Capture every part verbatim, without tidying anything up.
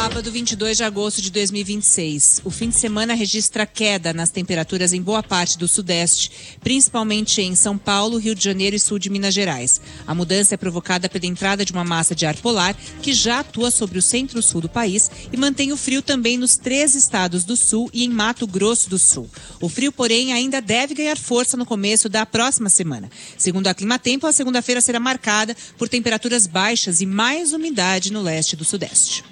Sábado, vinte e dois de agosto de dois mil e vinte e seis. O fim de semana registra queda nas temperaturas em boa parte do Sudeste, principalmente em São Paulo, Rio de Janeiro e sul de Minas Gerais. A mudança é provocada pela entrada de uma massa de ar polar que já atua sobre o centro-sul do país e mantém o frio também nos três estados do sul e em Mato Grosso do Sul. O frio, porém, ainda deve ganhar força no começo da próxima semana. Segundo a Climatempo, a segunda-feira será marcada por temperaturas baixas e mais umidade no leste do Sudeste.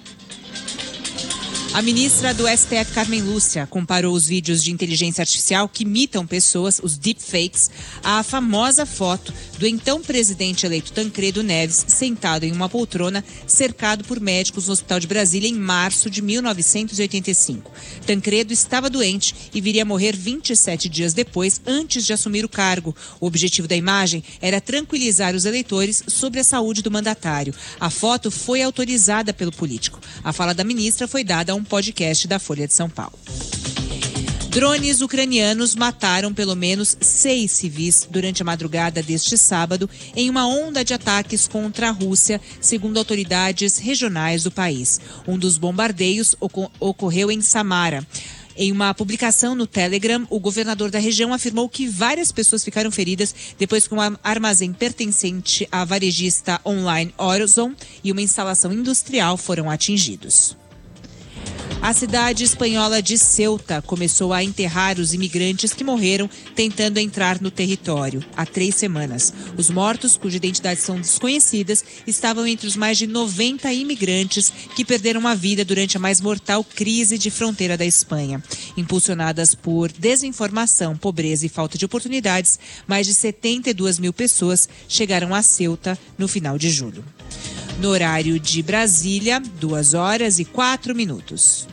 A ministra do S T F, Carmen Lúcia, comparou os vídeos de inteligência artificial que imitam pessoas, os deepfakes, à famosa foto do então presidente eleito Tancredo Neves sentado em uma poltrona cercado por médicos no Hospital de Brasília em março de mil novecentos e oitenta e cinco. Tancredo estava doente e viria a morrer vinte e sete dias depois, antes de assumir o cargo. O objetivo da imagem era tranquilizar os eleitores sobre a saúde do mandatário. A foto foi autorizada pelo político. A fala da ministra foi dada a um podcast da Folha de São Paulo. Drones ucranianos mataram pelo menos seis civis durante a madrugada deste sábado em uma onda de ataques contra a Rússia, segundo autoridades regionais do país. Um dos bombardeios ocor- ocorreu em Samara. Em uma publicação no Telegram, o governador da região afirmou que várias pessoas ficaram feridas depois que um armazém pertencente à varejista online Orozon e uma instalação industrial foram atingidos. A cidade espanhola de Ceuta começou a enterrar os imigrantes que morreram tentando entrar no território há três semanas. Os mortos, cuja identidade são desconhecidas, estavam entre os mais de noventa imigrantes que perderam a vida durante a mais mortal crise de fronteira da Espanha. Impulsionadas por desinformação, pobreza e falta de oportunidades, mais de setenta e duas mil pessoas chegaram a Ceuta no final de julho. No horário de Brasília, duas horas e quatro minutos.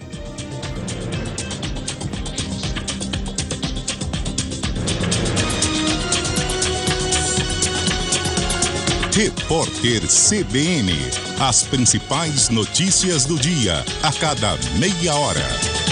Repórter C B N. As principais notícias do dia, a cada meia hora.